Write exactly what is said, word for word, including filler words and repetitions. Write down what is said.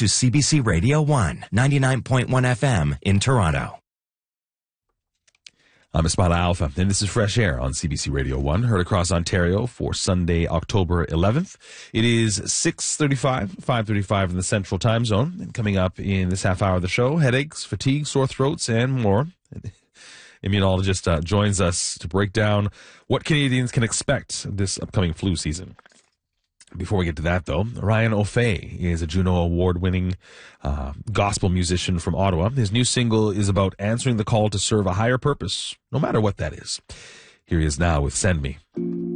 to C B C Radio one, ninety-nine point one F M in Toronto. I'm Espada Alpha, and this is Fresh Air on C B C Radio one, heard across Ontario for Sunday, October eleventh. It is six thirty-five, five thirty-five in the Central Time Zone, and coming up in this half hour of the show, headaches, fatigue, sore throats, and more. Immunologist uh, joins us to break down what Canadians can expect this upcoming flu season. Before we get to that, though, Ryan O'Fay is a Juno Award-winning uh, gospel musician from Ottawa. His new single is about answering the call to serve a higher purpose, no matter what that is. Here he is now with Send Me.